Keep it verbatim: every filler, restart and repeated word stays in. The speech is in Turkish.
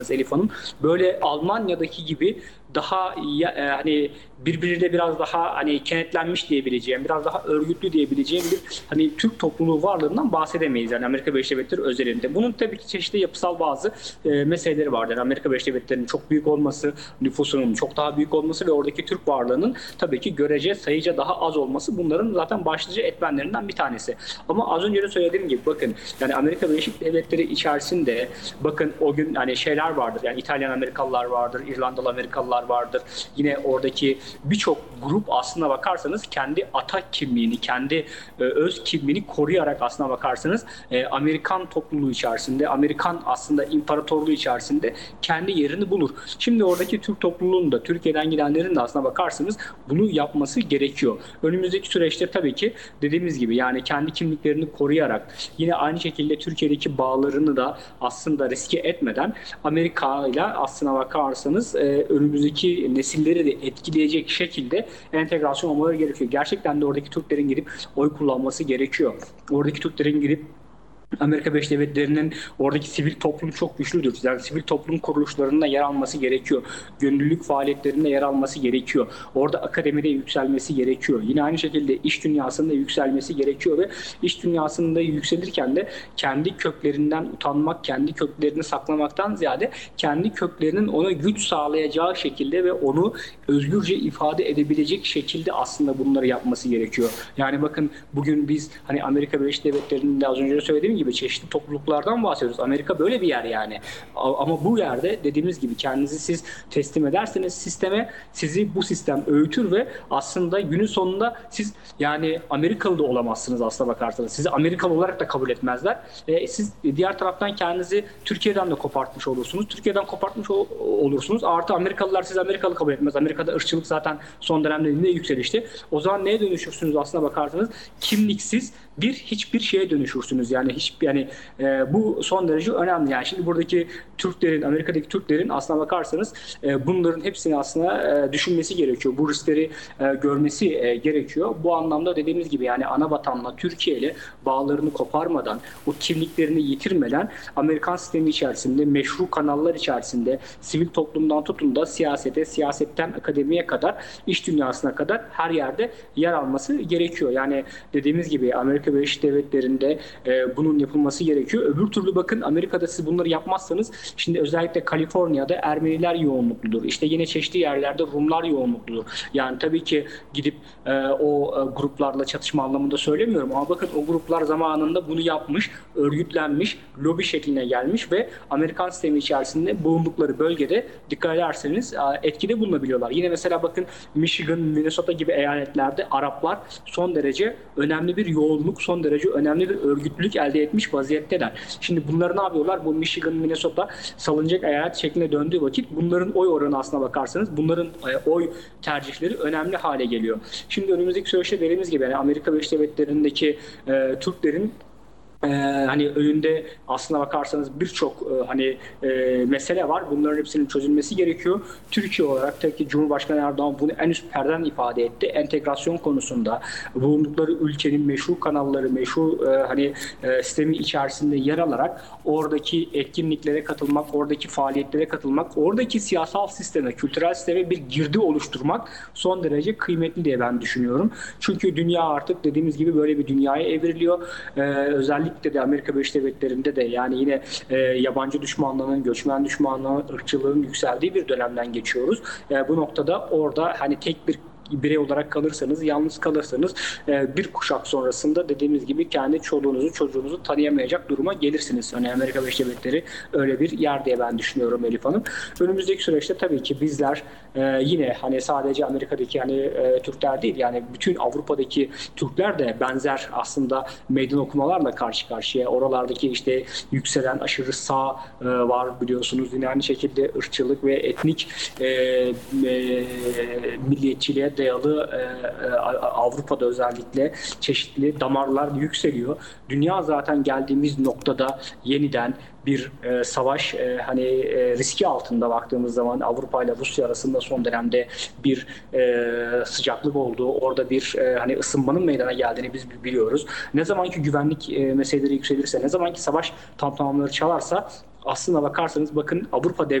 Elif Hanım. Böyle Almanya'daki gibi daha ya- e, hani birbiriyle biraz daha hani kenetlenmiş diyebileceğim, biraz daha örgütlü diyebileceğim bir hani Türk topluluğu varlığından bahsedemeyiz yani Amerika Birleşik Devletleri özelinde. Bunun tabii ki çeşitli yapısal bazı e, meseleleri vardır. Yani Amerika Birleşik Devletleri'nin çok büyük olması, nüfusunun çok daha büyük olması ve oradaki Türk varlığının tabii ki görece sayıca daha az olması bunların zaten başlıca etmenlerinden bir tanesi. Ama az önce de söylediğim gibi bakın yani Amerika Birleşik Devletleri içerisinde bakın o gün hani şeyler vardır. Yani İtalyan Amerikalılar vardır, İrlandalı Amerikalılar vardır. Yine oradaki birçok grup aslına bakarsanız kendi ata kimliğini, kendi e, öz kimliğini koruyarak aslına bakarsanız e, Amerikan topluluğu içerisinde, Amerikan aslında imparatorluğu içerisinde kendi yerini bulur. Şimdi oradaki Türk topluluğunun da Türkiye'den gidenlerin de aslına bakarsanız bunu yapması gerekiyor. Önümüzdeki süreçte tabii ki dediğimiz gibi yani kendi kimliklerini koruyarak yine aynı şekilde Türkiye'deki bağlarını da aslında riske etmeden Amerika ile aslına bakarsanız e, önümüzdeki nesilleri de etkileyecek şekilde entegrasyon olmaları gerekiyor. Gerçekten de oradaki Türklerin girip oy kullanması gerekiyor. Oradaki Türklerin girip Amerika Birleşik Devletleri'nin oradaki sivil toplum çok güçlüdür. Yani sivil toplum kuruluşlarında yer alması gerekiyor. Gönüllülük faaliyetlerinde yer alması gerekiyor. Orada akademide yükselmesi gerekiyor. Yine aynı şekilde iş dünyasında yükselmesi gerekiyor ve iş dünyasında yükselirken de kendi köklerinden utanmak, kendi köklerini saklamaktan ziyade kendi köklerinin ona güç sağlayacağı şekilde ve onu özgürce ifade edebilecek şekilde aslında bunları yapması gerekiyor. Yani bakın bugün biz hani Amerika Birleşik Devletleri'nde az önce de söylediğim gibi çeşitli topluluklardan bahsediyoruz. Amerika böyle bir yer yani. Ama bu yerde dediğimiz gibi kendinizi siz teslim ederseniz sisteme sizi bu sistem öğütür ve aslında günün sonunda siz yani Amerikalı da olamazsınız aslına bakarsanız. Sizi Amerikalı olarak da kabul etmezler. E, siz diğer taraftan kendinizi Türkiye'den de kopartmış olursunuz. Türkiye'den kopartmış ol, olursunuz. Artı Amerikalılar sizi Amerikalı kabul etmez. Amerika'da ırkçılık zaten son dönemde ne yükselişti. O zaman neye dönüşürsünüz aslına bakarsanız? Kimliksiz bir hiçbir şeye dönüşürsünüz. Yani hiç yani e, bu son derece önemli. Yani şimdi buradaki Türklerin, Amerika'daki Türklerin aslına bakarsanız e, bunların hepsini aslında e, düşünmesi gerekiyor. Bu riskleri e, görmesi e, gerekiyor. Bu anlamda dediğimiz gibi yani ana vatanla Türkiye ile bağlarını koparmadan, o kimliklerini yitirmeden Amerikan sistemi içerisinde, meşru kanallar içerisinde, sivil toplumdan tutun da siyasete, siyasetten akademiye kadar, iş dünyasına kadar her yerde yer alması gerekiyor. Yani dediğimiz gibi Amerika Birleşik Devletleri'nde e, bunun yapılması gerekiyor. Öbür türlü bakın Amerika'da siz bunları yapmazsanız şimdi özellikle Kaliforniya'da Ermeniler yoğunlukludur. İşte yine çeşitli yerlerde Rumlar yoğunlukludur. Yani tabii ki gidip e, o e, gruplarla çatışma anlamında söylemiyorum ama bakın o gruplar zamanında bunu yapmış, örgütlenmiş, lobi şekline gelmiş ve Amerikan sistemi içerisinde bulundukları bölgede dikkat ederseniz e, etkide bulunabiliyorlar. Yine mesela bakın Michigan, Minnesota gibi eyaletlerde Araplar son derece önemli bir yoğunluk, son derece önemli bir örgütlülük elde etmiş vaziyetteler. Şimdi bunları ne yapıyorlar? Bu Michigan, Minnesota salınacak eyalet şekline döndüğü vakit bunların oy oranı aslına bakarsanız bunların e, oy tercihleri önemli hale geliyor. Şimdi önümüzdeki süreçte dediğimiz gibi yani Amerika Birleşik Devletleri'ndeki e, Türklerin ee, hani önünde aslına bakarsanız birçok e, hani e, mesele var. Bunların hepsinin çözülmesi gerekiyor. Türkiye olarak tabii ki Cumhurbaşkanı Erdoğan bunu en üst perden ifade etti. Entegrasyon konusunda bulundukları ülkenin meşru kanalları, meşru e, hani e, sistemi içerisinde yer alarak oradaki etkinliklere katılmak, oradaki faaliyetlere katılmak, oradaki siyasal sisteme, kültürel sisteme bir girdi oluşturmak son derece kıymetli diye ben düşünüyorum. Çünkü dünya artık dediğimiz gibi böyle bir dünyaya evriliyor. Ee, özellikle de Amerika Birleşik Devletleri'nde de yani yine e, yabancı düşmanlığının, göçmen düşmanlığının, ırkçılığın yükseldiği bir dönemden geçiyoruz. E, bu noktada orada hani tek bir birey olarak kalırsanız, yalnız kalırsanız e, bir kuşak sonrasında dediğimiz gibi kendi çoluğunuzu, çocuğunuzu tanıyamayacak duruma gelirsiniz. Hani Amerika Birleşik Devletleri öyle bir yer diye ben düşünüyorum Elif Hanım. Önümüzdeki süreçte tabii ki bizler e, yine hani sadece Amerika'daki hani e, Türkler değil yani bütün Avrupa'daki Türkler de benzer aslında meydan okumalarla karşı karşıya. Oralardaki işte yükselen aşırı sağ e, var biliyorsunuz. Yine aynı şekilde ırkçılık ve etnik e, e, milliyetçiliğe dayalı e, Avrupa'da özellikle çeşitli damarlar yükseliyor. Dünya zaten geldiğimiz noktada yeniden bir e, savaş e, hani e, riski altında baktığımız zaman Avrupa ile Rusya arasında son dönemde bir e, sıcaklık olduğu, orada bir e, hani ısınmanın meydana geldiğini biz biliyoruz. Ne zamanki güvenlik e, meseleleri yükselirse, ne zamanki savaş tamtamları çalarsa aslına bakarsanız bakın Avrupa